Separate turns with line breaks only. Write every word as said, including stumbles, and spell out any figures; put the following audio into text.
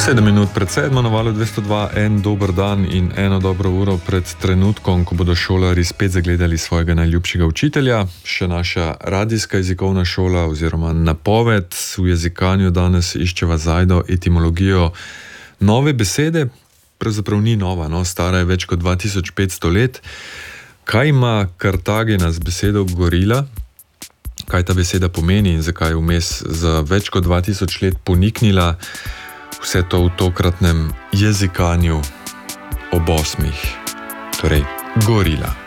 sedem minut pred sedmo na valu dvesto dva, en dober dan in eno dobro uro pred trenutkom, ko bodo šolari spet zagledali svojega najljubšega učitelja. Še naša radijska jezikovna šola oziroma napoved v jezikanju danes iščeva zajdo etimologijo nove besede. Pravzaprav ni nova, no? Stara je več kot dva tisoč petsto let. Kaj ima Kartagena z besedo gorila? Kaj ta beseda pomeni in zakaj je vmes za več kot dva tisoč let poniknila? Vse to v tokratnem jezikanju ob osmih, torej gorila.